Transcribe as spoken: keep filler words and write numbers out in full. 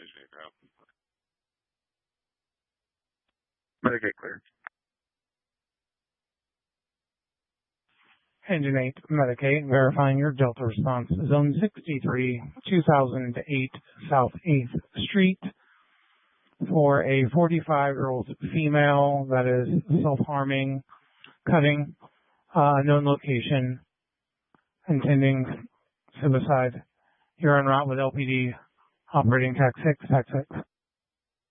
Medicaid clear. Engine eight, Medicaid, verifying your Delta response. Zone sixty-three, two thousand eight South eighth Street, for a forty-five-year-old female that is self-harming, cutting, uh, known location, intending suicide. You're en route with L P D, operating tax six, tax six.